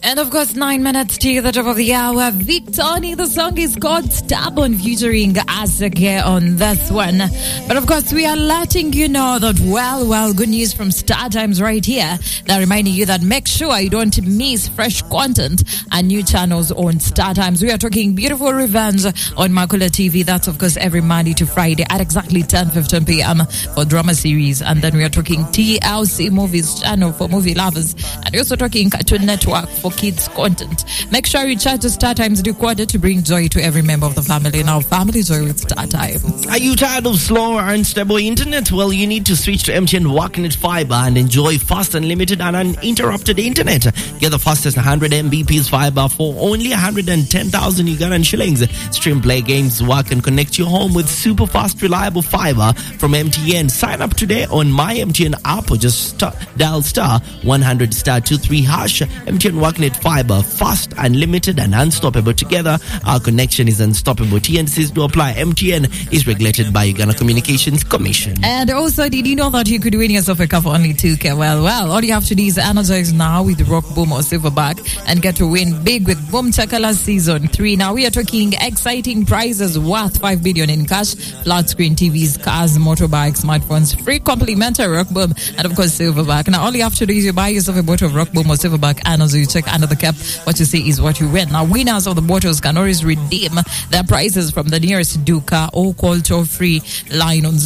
And of course, 9 minutes to the top of the hour. Victoni, the song is called Stubborn, featuring Asake on this one. But of course, we are letting you know that, well, good news from Star Times right here. They're reminding you that make sure you don't miss fresh content and new channels on Star Times. We are talking Beautiful Revenge on Makula TV. That's of course every Monday to Friday at exactly 10:15 p.m. for drama series. And then we are talking TLC Movies channel for movie lovers. And we're also talking Cartoon Network for kids content. Make sure you chat to Star Times Recorder to bring joy to every member of the family. Now, family joy with Star Times. Are you tired of slow or unstable internet? Well, you need to switch to MTN WACKNet Fiber and enjoy fast, unlimited and uninterrupted internet. Get the fastest 100 Mbps fiber for only 110,000 Ugandan shillings. Stream, play games, work and connect your home with super fast, reliable fiber from MTN. Sign up today on My MTN app or just dial star 100 star 23 hash. MTN WACKNet Fiber, fast, unlimited and unstoppable. Together, our connection is unstoppable. TNCs do apply. MTN is regulated by Uganda Communications Commission. And also, did you know that you could win yourself a car for only 2K? Well, all you have to do is energize now with Rock Boom or Silverback and get to win big with Boom Chakala Season 3. Now, we are talking exciting prizes worth 5 billion in cash, flat screen TVs, cars, motorbikes, smartphones, free complimentary Rock Boom, and of course, Silverback. Now, all you have to do is you buy yourself a bottle of Rock Boom or Silverback, and also you check under the cap. What you see is what you win. Now, winners of the bottles can always redeem their prizes from the nearest Duka or call toll-free line on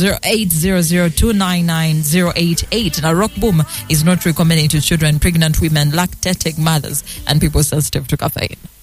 0800-299-088. Now, Rock Boom is not recommended to children, pregnant women, lactating mothers, and people sensitive to caffeine.